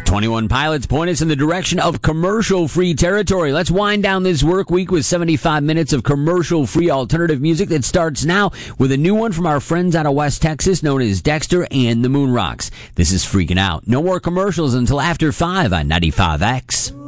21 Pilots point us in the direction of commercial-free territory. Let's wind down this work week with 75 minutes of commercial-free alternative music that starts now with a new one from our friends out of West Texas known as Dexter and the Moon Rocks. This is Freaking Out. No more commercials until after 5 on 95X.